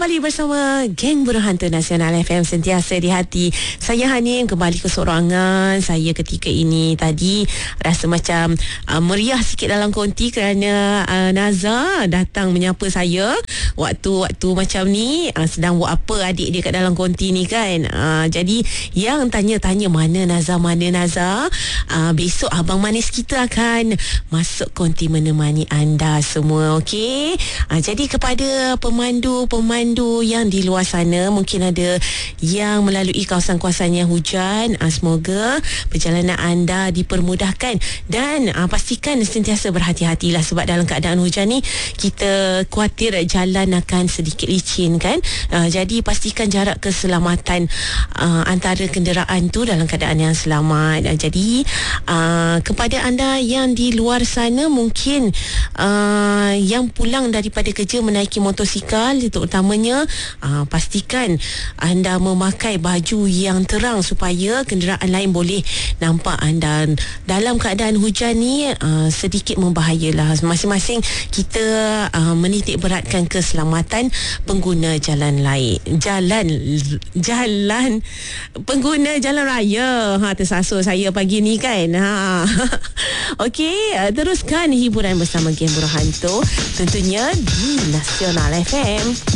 kembali bersama Geng Buruh Hantu Nasional FM, sentiasa di hati. Saya Hanim kembali ke sorangan saya ketika ini. Tadi rasa macam meriah sikit dalam konti kerana Naza datang menyapa saya waktu macam ni, sedang buat apa adik dia kat dalam konti ni kan. Jadi yang tanya-tanya mana Naza, besok Abang Manis kita akan masuk konti menemani anda semua. Okey. Jadi kepada pemandu yang di luar sana, mungkin ada yang melalui kawasan-kawasan yang hujan, semoga perjalanan anda dipermudahkan dan pastikan sentiasa berhati-hatilah, sebab dalam keadaan hujan ni kita khuatir jalan akan sedikit licin kan. Jadi pastikan jarak keselamatan antara kenderaan tu dalam keadaan yang selamat. Jadi kepada anda yang di luar sana, mungkin yang pulang daripada kerja menaiki motosikal terutamanya, pastikan anda memakai baju yang terang supaya kenderaan lain boleh nampak anda. Dalam keadaan hujan ni sedikit membahayalah. Masing-masing kita menitik beratkan keselamatan pengguna jalan lain, jalan pengguna jalan raya. Tersasul saya pagi ni kan. Okey, teruskan hiburan bersama Geng Buruh Hantu tentunya di Nasional FM.